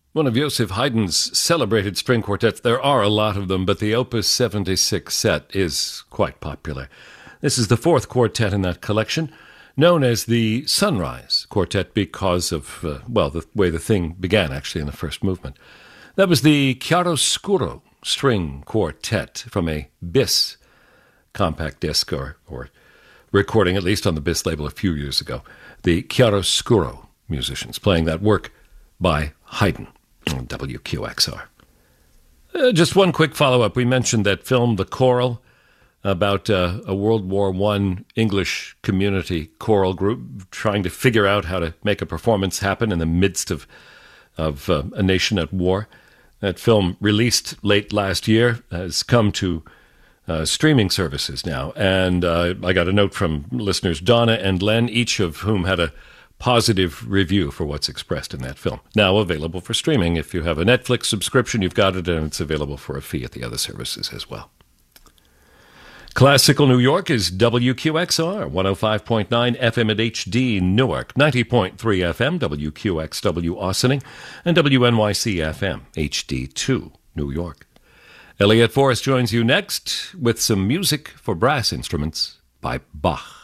One of Joseph Haydn's celebrated string quartets. There are a lot of them, but the Opus 76 set is quite popular. This is the fourth quartet in that collection, known as the Sunrise Quartet because of, the way the thing began, actually, in the first movement. That was the Chiaroscuro String Quartet from a BIS compact disc, or recording, at least on the BIS label a few years ago. The Chiaroscuro musicians playing that work by Haydn on WQXR. Just one quick follow-up. We mentioned that film, The Choral, about a World War I English community choral group trying to figure out how to make a performance happen in the midst of a nation at war. That film, released late last year, has come to streaming services now. And I got a note from listeners Donna and Len, each of whom had a positive review for what's expressed in that film. Now available for streaming. If you have a Netflix subscription, you've got it, and it's available for a fee at the other services as well. Classical New York is WQXR, 105.9 FM at HD Newark, 90.3 FM, WQXW Austining, and WNYC FM, HD2 New York. Elliot Forrest joins you next with some music for brass instruments by Bach.